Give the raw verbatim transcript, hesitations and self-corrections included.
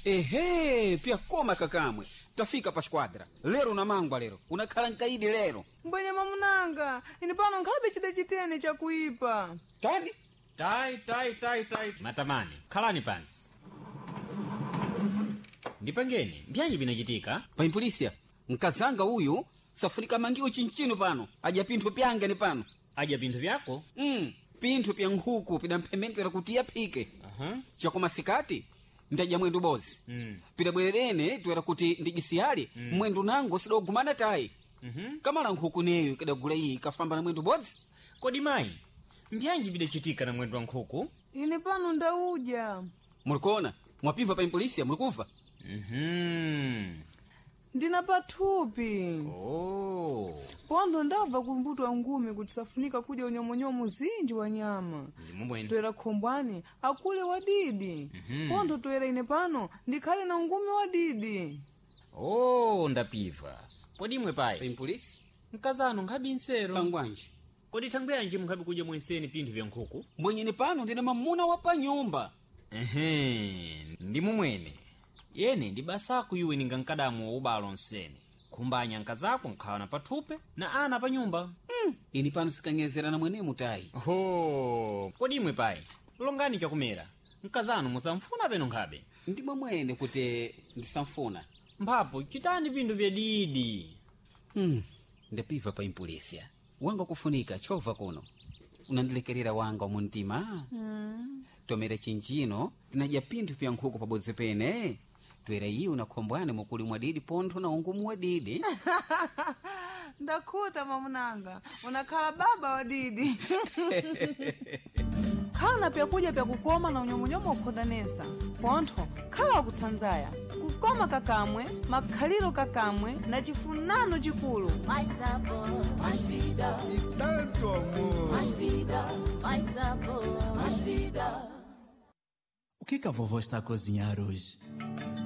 Ehe, pia koma kakamwe. Tafika pa squadra. Lero na mangwa lero. Unakhala nkaidi lero. Mbwenye mamunanga, ini pano nkhabe chida chitene cha kuipa. Tani? Tai, tai, tai, tai. Matamani, khalani pansi. Ndipangeni, mbyanyi binachitika? Pa impolisia, nkazanga uyu, safunika mangiwo chinchino pano. Aja pinthu pyange ni pano. Aja pinthu vyako? Mm, pinthu pya nkhuku pidamphemendwera kuti yapike. Aha. Chakoma sikati, ndaja mwendu bozi. Mm. Pidabwerene twera kuti ndigisiyali, mm. mwendu nango sidogumana tayi. Mhm. Kamala nkhuku neyo kidagula iyi kafamba na mwendu bozi. Kodi mayi, mbyanyi bidachitika na mwendu wa nkhuku? Ini pano ndauja. Mulikona, mwapiva pa impolisia, mulikuva? Mhm. Ndina pathupi. Oh. Pondo ndabva kumbutwa ngumi kuti safunika kudya unyomonyomo zinji wa nyama. Ndimumwene. Toera khombwani, akule wadidi. Mhm. Pondo toera ine pano, ndikhale na ngumi wadidi. Oh, ndapiva. Kodi imwe Pa payi? impolisia? Mkazano nkhabi nsero. Pangwanji. Kodi thangweyanji mukhabi kudya mwenseni pinthu vya nkhuku? Mwenyeni pano ndina mamuna wa pa nyumba. Ehe, ndimumwene. Yene ndibasaku iwe ninga nkadamu wa ubalo nsene. Kumbanya nkazako nkhawana pathupe na ana pa nyumba. Mm. Ini pano sikanyezerana mwene mutayi. Ho, kodi imwe payi? Longani chakumera. Nkazano musamfuna peno nkhabe. Ndimwe mwene kuti ndisamfuna. Mphapo chitani pinthu vya didi. Hmm. Ndapiva pa impolisia. Wanga kufunika chova kuno. Unandilekerera wanga muntima. Mm. Tomera chinchino, tinaja pinthu pya nkhuku pabodzi pene. Twera iyi unakhombwane mukuli mwadidi pontho na ungumu wadidi. Ndakhuta mamunanga, unakhala baba wadidi. Khala pyakudya pyakukoma na unyomonyomo ukhondanesa. Pontho, khala wakutsanzaya. Kukoma kakamwe, makhaliro kakamwe, na chifunano chikulu. Mais sabor, mais vida. E tanto amor. Mais vida, mais sabor, mais vida. O que que a vovó está a cozinhar hoje?